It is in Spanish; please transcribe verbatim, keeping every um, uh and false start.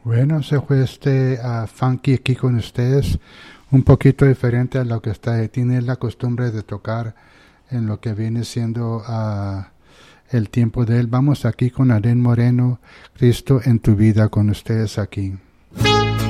Bueno, se fue este uh, Funky aquí con ustedes, un poquito diferente a lo que está, tiene la costumbre de tocar en lo que viene siendo uh, el tiempo de él. Vamos aquí con Adén Moreno, Cristo en tu vida, con ustedes aquí.